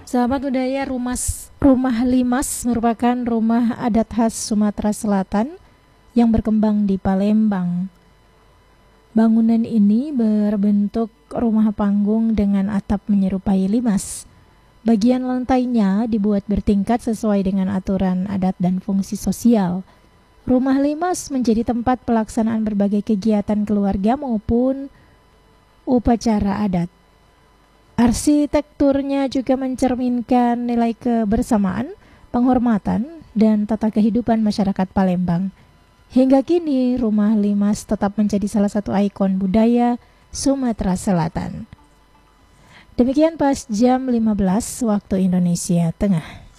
Sahabat budaya, rumah limas merupakan rumah adat khas Sumatera Selatan yang berkembang di Palembang. Bangunan ini berbentuk rumah panggung dengan atap menyerupai limas. Bagian lantainya dibuat bertingkat sesuai dengan aturan adat dan fungsi sosial. Rumah limas menjadi tempat pelaksanaan berbagai kegiatan keluarga maupun upacara adat. Arsitekturnya juga mencerminkan nilai kebersamaan, penghormatan, dan tata kehidupan masyarakat Palembang. Hingga kini, rumah limas tetap menjadi salah satu ikon budaya Sumatera Selatan. Demikian pas jam 15 waktu Indonesia Tengah.